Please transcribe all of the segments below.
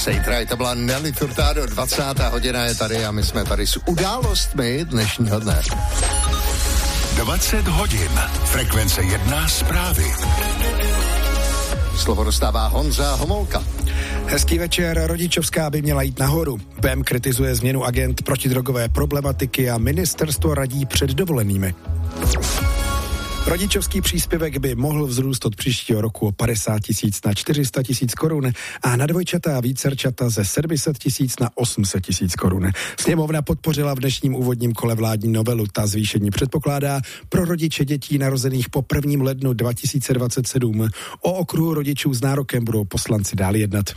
Sejtraj, to byla Nelly Furtado, 20. hodina je tady a my jsme tady s událostmi dnešního dne. 20 hodin, frekvence 1 zprávy. Slovo dostává Honza Homolka. Hezký večer, rodičovská by měla jít nahoru. BEM kritizuje změnu agent protidrogové problematiky a ministerstvo radí před dovolenými. Rodičovský příspěvek by mohl vzrůst od příštího roku o 50 000 na 400 000 korun a na dvojčata a vícerčata ze 700 000 na 800 000 korun. Sněmovna podpořila v dnešním úvodním kole vládní novelu. Ta zvýšení předpokládá pro rodiče dětí narozených po 1. lednu 2027. O okruhu rodičů s nárokem budou poslanci dál jednat.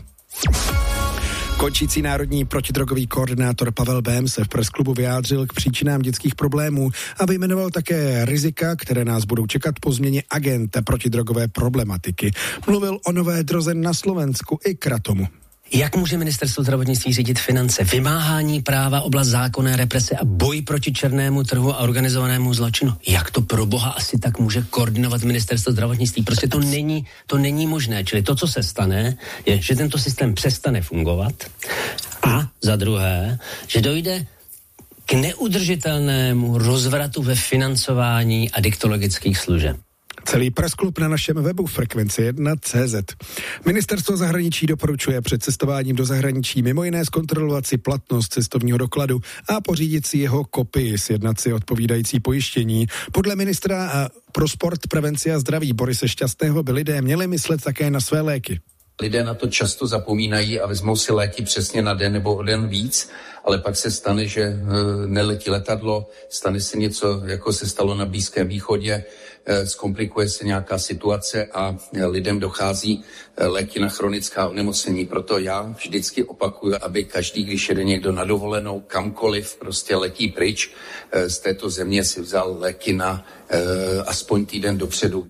Končící národní protidrogový koordinátor Pavel Bém se v pressklubu vyjádřil k příčinám dětských problémů a vyjmenoval také rizika, které nás budou čekat po změně agenta protidrogové problematiky. Mluvil o nové droze na Slovensku i kratomu. Jak může ministerstvo zdravotnictví řídit finance, vymáhání práva, oblast zákonné represe a boj proti černému trhu a organizovanému zločinu? Jak to pro boha asi tak může koordinovat ministerstvo zdravotnictví? Prostě to není možné. Čili to, co se stane, je, že tento systém přestane fungovat a za druhé, že dojde k neudržitelnému rozvratu ve financování adiktologických služeb. Celý pressklub na našem webu frekvence1.cz. Ministerstvo zahraničí doporučuje před cestováním do zahraničí mimo jiné zkontrolovat si platnost cestovního dokladu a pořídit si jeho kopii, sjednat si odpovídající pojištění. Podle ministra pro sport, prevenci a zdraví Borise Šťastného by lidé měli myslet také na své léky. Lidé na to často zapomínají a vezmou si léky přesně na den nebo o den víc, ale pak se stane, že neletí letadlo, stane se něco, jako se stalo na Blízkém východě, zkomplikuje se nějaká situace a lidem dochází léky na chronická onemocnění. Proto já vždycky opakuju, aby každý, když jede někdo na dovolenou, kamkoliv prostě letí pryč z této země, si vzal léky na aspoň týden dopředu.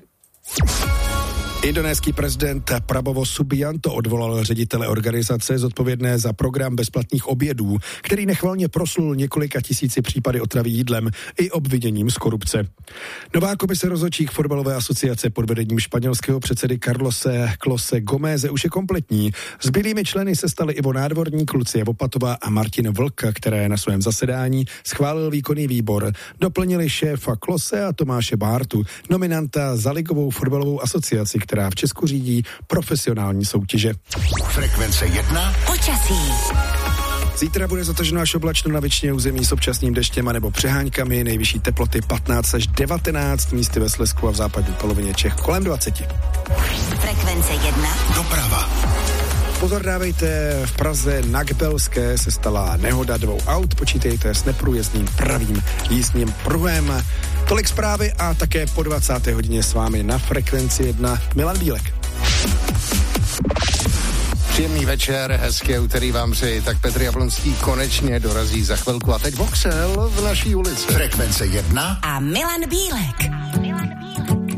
Indonéský prezident Prabowo Subianto odvolal ředitele organizace zodpovědné za program bezplatných obědů, který nechvalně proslul několika tisíci případy otravy jídlem i obviněním z korupce. Nová komise rozhodčích fotbalové asociace pod vedením španělského předsedy Carlose Klose Gomeze už je kompletní. Zbylými členy se stali Ivo Nádvorník, Lucie Vopatová a Martin Vlk, které na svém zasedání schválil výkonný výbor. Doplnili šéfa Klose a Tomáše Bártu, nominanta za ligovou fotbalovou asociaci, která v Česku řídí profesionální soutěže. Frekvence 1. Počasí. Zítra bude zataženo až oblačno na většině území s občasným deštěm a nebo přeháňkami, nejvyšší teploty 15 až 19, místy ve Slezsku a v západní polovině Čech kolem 20. Frekvence 1. Doprava. Pozor dávejte, v Praze na Gbelské se stala nehoda 2 aut, počítejte s neprůjezdným pravým jízdním pruhem. Tolik zprávy a také po 20. hodině s vámi na Frekvenci 1 Milan Bílek. Příjemný večer, hezké úterý vám přeji, tak Petr Jablonský konečně dorazí za chvilku a teď Voxel v naší ulici. Frekvence 1 a Milan Bílek.